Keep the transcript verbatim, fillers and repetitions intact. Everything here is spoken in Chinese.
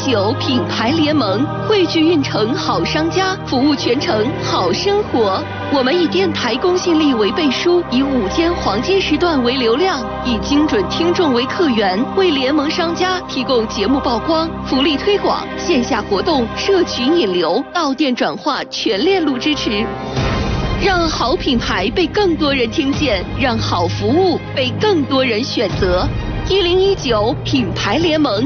九品牌联盟汇聚运城好商家，服务全城好生活。我们以电台公信力为背书，以午间黄金时段为流量，以精准听众为客源，为联盟商家提供节目曝光、福利推广、线下活动、社群引流、到店转化全链路支持。让好品牌被更多人听见，让好服务被更多人选择。一零一九品牌联盟